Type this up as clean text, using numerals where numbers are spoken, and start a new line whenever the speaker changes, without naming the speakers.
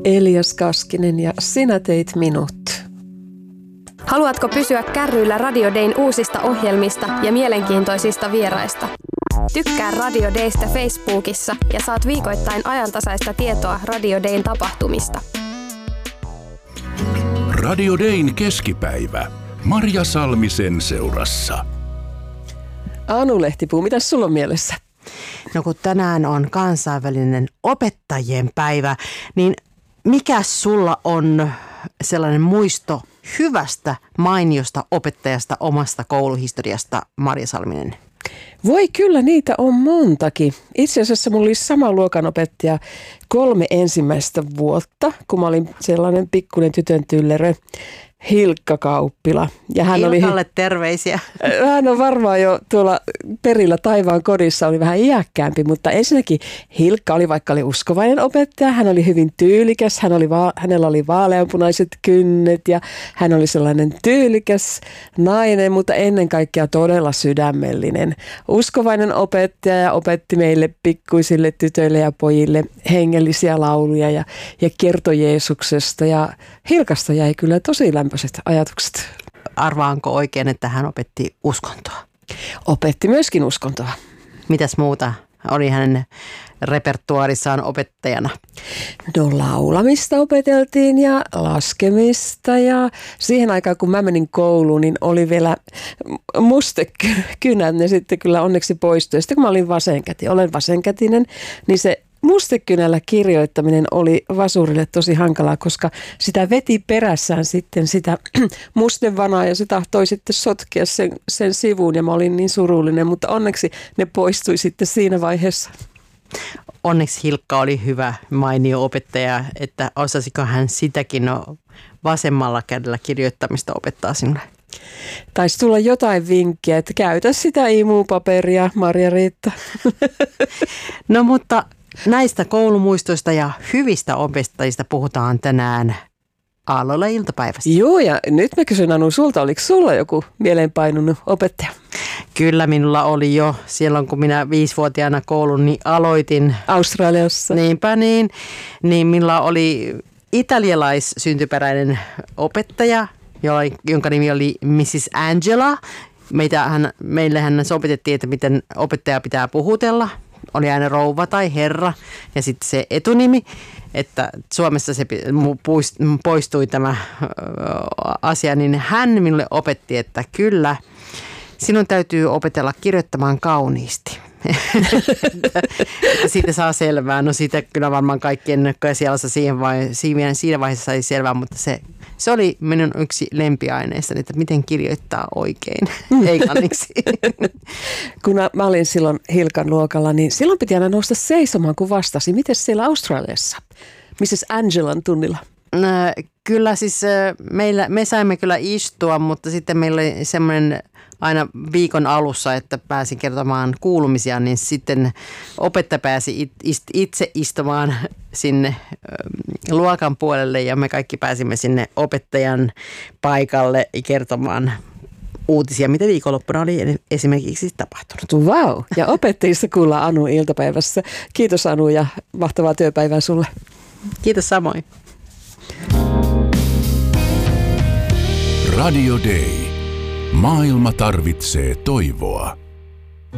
Elias Kaskinen ja Sinä teit minut.
Haluatko pysyä kärryillä Radio Dayn uusista ohjelmista ja mielenkiintoisista vieraista? Tykkää Radio Daystä Facebookissa ja saat viikoittain ajantasaista tietoa Radio Dayn tapahtumista.
Radio Dayn keskipäivä. Marja Salmisen seurassa.
Anu Lehtipuu, mitä sulla on mielessä?
No kun tänään on kansainvälinen opettajien päivä, niin mikä sulla on sellainen muisto hyvästä, mainiosta opettajasta omasta kouluhistoriasta, Marja Salminen?
Voi kyllä, niitä on montakin. Itse asiassa mulla oli sama luokanopettaja 3 ensimmäistä vuotta, kun mä olin sellainen pikkuinen tytön tyllerö, Hilkka Kauppila. Ja
Hilkalle terveisiä.
Hän on varmaan jo tuolla perillä taivaan kodissa, oli vähän iäkkäämpi, mutta ensinnäkin Hilkka oli, vaikka oli uskovainen opettaja, hän oli hyvin tyylikäs, hänellä oli vaaleanpunaiset kynnet ja hän oli sellainen tyylikäs nainen, mutta ennen kaikkea todella sydämellinen. Uskovainen opettaja ja opetti meille pikkuisille tytöille ja pojille hengellisiä lauluja ja kertoi Jeesuksesta ja Hilkasta jäi kyllä tosi lämpöiset ajatukset.
Arvaanko oikein, että hän opetti uskontoa?
Opetti myöskin uskontoa.
Mitäs muuta oli hänen repertuaarissaan opettajana?
No laulamista opeteltiin ja laskemista ja siihen aikaan kun mä menin kouluun, niin oli vielä mustekynät, ne sitten kyllä onneksi poistui. Sitten kun mä olin olen vasenkätinen, niin se mustekynällä kirjoittaminen oli vasurille tosi hankalaa, koska sitä veti perässään sitten sitä mustevanaa ja se tahtoi sitten sotkea sen sivuun ja mä olin niin surullinen, mutta onneksi ne poistui sitten siinä vaiheessa.
Onneksi Hilkka oli hyvä, mainio opettaja, että osasiko hän sitäkin vasemmalla kädellä kirjoittamista opettaa sinulle?
Taisi tulla jotain vinkkiä, että käytä sitä imupaperia, Marja-Riitta.
No mutta näistä koulumuistoista ja hyvistä opettajista puhutaan tänään Aallolla iltapäivässä.
Joo, ja nyt mä kysyn Anu sulta, oliko sulla joku mieleenpainunut opettaja?
Kyllä minulla oli jo silloin, kun minä 5-vuotiaana koulun aloitin.
Australiassa.
Niinpä niin minulla oli italialaissyntyperäinen opettaja, jonka nimi oli Mrs. Angela. Meille hän opetettiin, että miten opettaja pitää puhutella. Oli aina rouva tai herra ja sitten se etunimi, että Suomessa se poistui tämä asia, niin hän minulle opetti, että kyllä, sinun täytyy opetella kirjoittamaan kauniisti. Että siitä saa selvää. No siitä kyllä varmaan kaikkien Sielassa siinä vaiheessa sai selvää, mutta se oli minun yksi lempiaineista, että miten kirjoittaa oikein englanniksi.
Kun mä olin silloin Hilkan luokalla, niin silloin piti aina nousta seisomaan, kun vastasi. Miten siellä Australiassa? Mrs. Angelan tunnilla?
Kyllä siis me saimme kyllä istua, mutta sitten meillä oli semmoinen aina viikon alussa, että pääsin kertomaan kuulumisia, niin sitten opettaja pääsi itse istumaan sinne luokan puolelle ja me kaikki pääsimme sinne opettajan paikalle kertomaan uutisia, mitä viikonloppuna oli esimerkiksi tapahtunut.
Vau! Ja opettajista kuullaan Anu iltapäivässä. Kiitos Anu ja mahtavaa työpäivää sulle.
Kiitos samoin.
Radio Day. Maailma tarvitsee toivoa.